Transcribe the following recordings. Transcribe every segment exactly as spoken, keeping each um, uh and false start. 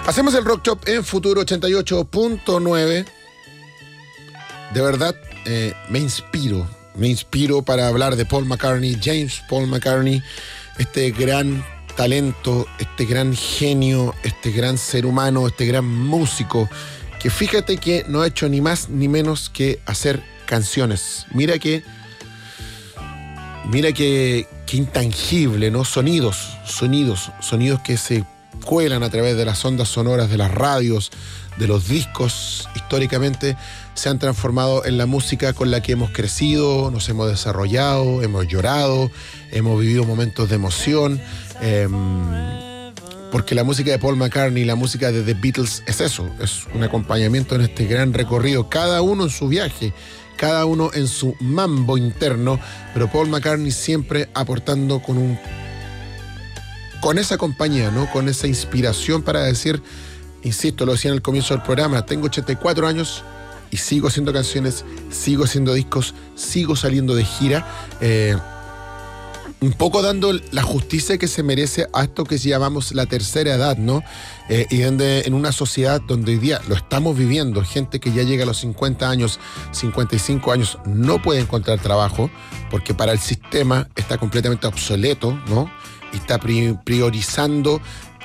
Hacemos el Rock Top en Futuro ochenta y ocho punto nueve. De verdad, eh, me inspiro, me inspiro para hablar de Paul McCartney, James Paul McCartney, este gran talento, este gran genio, este gran ser humano, este gran músico, que fíjate que no ha hecho ni más ni menos que hacer canciones. Mira que, mira que, que intangible, ¿no? Sonidos, sonidos, sonidos que se cuelan a través de las ondas sonoras de las radios, de los discos, históricamente se han transformado en la música con la que hemos crecido, nos hemos desarrollado, hemos llorado, hemos vivido momentos de emoción, eh, porque la música de Paul McCartney, la música de The Beatles es eso, es un acompañamiento en este gran recorrido, cada uno en su viaje, cada uno en su mambo interno, pero Paul McCartney siempre aportando con un con esa compañía, ¿no? Con esa inspiración para decir, insisto, lo decía en el comienzo del programa, tengo ochenta y cuatro años y sigo haciendo canciones, sigo haciendo discos, sigo saliendo de gira, eh, un poco dando la justicia que se merece a esto que llamamos la tercera edad, ¿no? Eh, y donde en una sociedad donde hoy día lo estamos viviendo, gente que ya llega a los cincuenta años, cincuenta y cinco años, no puede encontrar trabajo porque para el sistema está completamente obsoleto, ¿no? Y está priorizando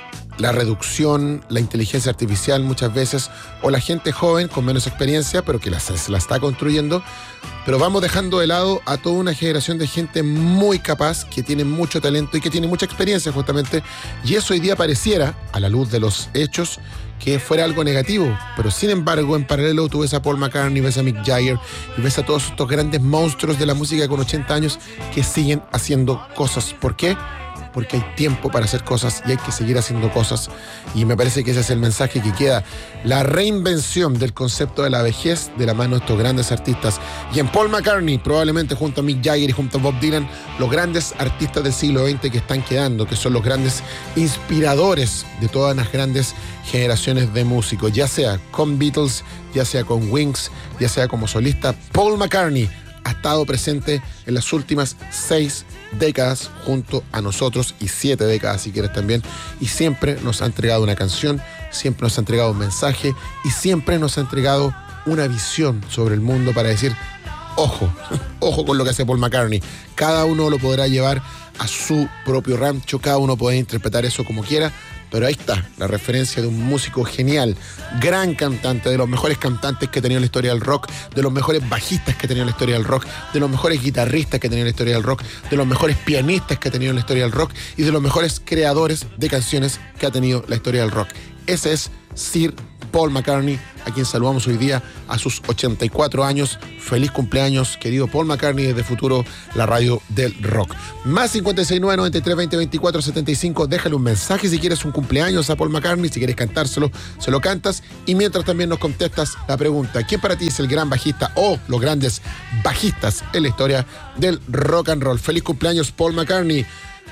la reducción, la inteligencia artificial muchas veces, o la gente joven con menos experiencia, pero que la, se la está construyendo. Pero vamos dejando de lado a toda una generación de gente muy capaz, que tiene mucho talento y que tiene mucha experiencia justamente. Y eso hoy día pareciera, a la luz de los hechos, que fuera algo negativo. Pero sin embargo, en paralelo tú ves a Paul McCartney, ves a Mick Jagger y ves a todos estos grandes monstruos de la música con ochenta años que siguen haciendo cosas. ¿Por qué? Porque hay tiempo para hacer cosas y hay que seguir haciendo cosas, y me parece que ese es el mensaje que queda, la reinvención del concepto de la vejez de la mano de estos grandes artistas, y en Paul McCartney, probablemente junto a Mick Jagger y junto a Bob Dylan, los grandes artistas del siglo veinte que están quedando, que son los grandes inspiradores de todas las grandes generaciones de músicos, ya sea con Beatles, ya sea con Wings, ya sea como solista. Paul McCartney ha estado presente en las últimas seis décadas junto a nosotros, y siete décadas si quieres también, y siempre nos ha entregado una canción, siempre nos ha entregado un mensaje y siempre nos ha entregado una visión sobre el mundo para decir, ojo, ojo con lo que hace Paul McCartney. Cada uno lo podrá llevar a su propio rancho, cada uno puede interpretar eso como quiera, pero ahí está la referencia de un músico genial, gran cantante, de los mejores cantantes que ha tenido la historia del rock, de los mejores bajistas que ha tenido la historia del rock, de los mejores guitarristas que ha tenido la historia del rock, de los mejores pianistas que ha tenido la historia del rock y de los mejores creadores de canciones que ha tenido la historia del rock. Ese es Sir Paul McCartney, a quien saludamos hoy día a sus ochenta y cuatro años. Feliz cumpleaños, querido Paul McCartney, desde Futuro, la radio del rock. Más cincuenta y seis nueve noventa y tres veinte veinticuatro setenta y cinco. Déjale un mensaje si quieres un cumpleaños a Paul McCartney, si quieres cantárselo, se lo cantas. Y mientras también nos contestas la pregunta, ¿quién para ti es el gran bajista o los grandes bajistas en la historia del rock and roll? Feliz cumpleaños, Paul McCartney.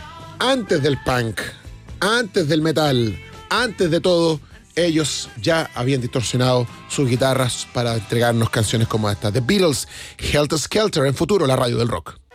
Antes del punk, antes del metal, antes de todo, ellos ya habían distorsionado sus guitarras para entregarnos canciones como esta. The Beatles, Helter Skelter, en Futuro, la radio del rock.